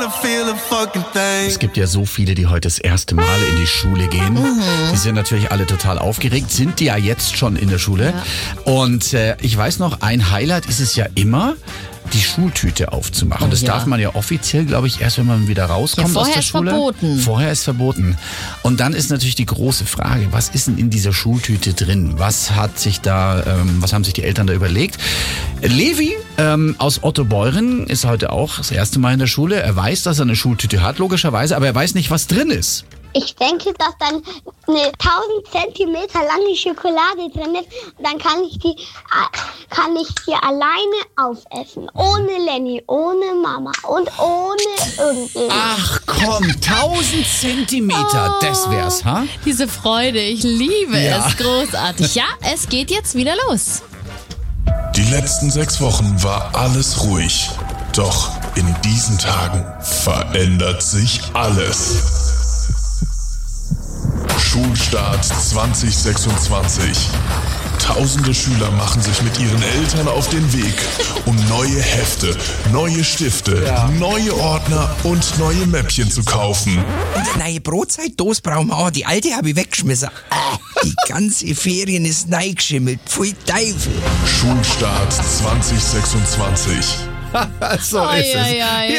Es gibt ja so viele, die heute das erste Mal in die Schule gehen. Die sind natürlich alle total aufgeregt, sind die ja jetzt schon in der Schule. Ja. Und ich weiß noch, ein Highlight ist es ja immer, die Schultüte aufzumachen. Das darf man ja offiziell, glaube ich, erst wenn man wieder rauskommt aus der Schule. Vorher ist verboten. Und dann ist natürlich die große Frage, was ist denn in dieser Schultüte drin? Was haben sich die Eltern da überlegt? Levi aus Ottobeuren ist heute auch das erste Mal in der Schule. Er weiß, dass er eine Schultüte hat, logischerweise, aber er weiß nicht, was drin ist. Ich denke, dass dann eine 1000 Zentimeter lange Schokolade drin ist. Und dann kann ich die alleine aufessen. Ohne Lenny, ohne Mama und ohne irgendwen. Ach komm, 1000 Zentimeter, das wär's, ha? Diese Freude, ich liebe es. Großartig. Ja, es geht jetzt wieder los. Die letzten 6 Wochen war alles ruhig. Doch in diesen Tagen verändert sich alles. Schulstart 2026. Tausende Schüler machen sich mit ihren Eltern auf den Weg, um neue Hefte, neue Stifte, neue Ordner und neue Mäppchen zu kaufen. Und eine neue Brotzeitdose brauchen wir auch. Die alte habe ich weggeschmissen. Die ganze Ferien ist neigeschimmelt. Pfui Teufel. Schulstart 2026. So ist es.